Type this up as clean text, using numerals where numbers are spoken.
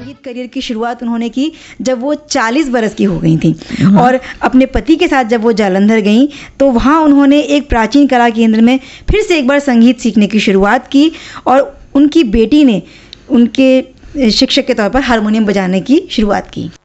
संगीत करियर की शुरुआत उन्होंने की जब वो 40 बरस की हो गई थी। और अपने पति के साथ जब वो जालंधर गईं तो वहाँ उन्होंने एक प्राचीन कला केंद्र में फिर से एक बार संगीत सीखने की शुरुआत की और उनकी बेटी ने उनके शिक्षक के तौर पर हारमोनियम बजाने की शुरुआत की।